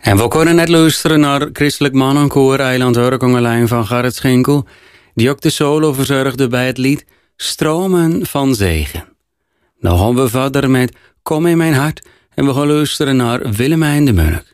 En we kunnen net luisteren naar Christelijk Mannenkoor Eiland Hurkongelijn van Gerrit Schinkel, die ook de solo verzorgde bij het lied Stromen van Zegen. Dan gaan we verder met Kom in mijn hart en we gaan luisteren naar Willemijn de Munnik.